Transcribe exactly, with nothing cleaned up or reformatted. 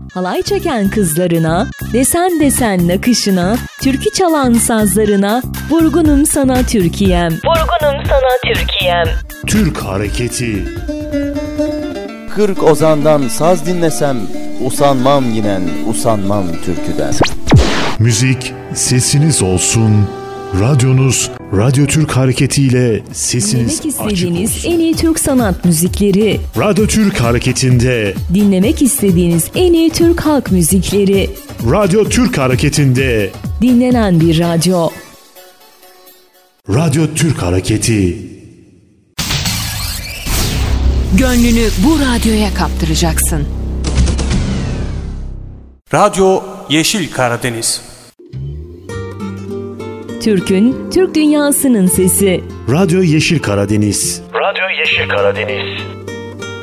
halay çeken kızlarına, desen desen nakışına, türkü çalan sazlarına, vurgunum sana Türkiye'm, vurgunum sana Türkiye'm. Türk hareketi. Kırk ozandan saz dinlesem, usanmam yinen, usanmam türküden. Müzik sesiniz olsun. Radyonuz Radyo Türk Hareketi ile sesiniz dinlemek açık istediğiniz olsun. en iyi Türk sanat müzikleri. Radyo Türk Hareketi'nde. Dinlemek istediğiniz en iyi Türk halk müzikleri. Radyo Türk Hareketi'nde. Dinlenen bir radyo. Radyo Türk Hareketi. Gönlünü bu radyoya kaptıracaksın. Radyo Yeşil Karadeniz. Türk'ün, Türk dünyasının sesi. Radyo Yeşil Karadeniz. Radyo Yeşil Karadeniz.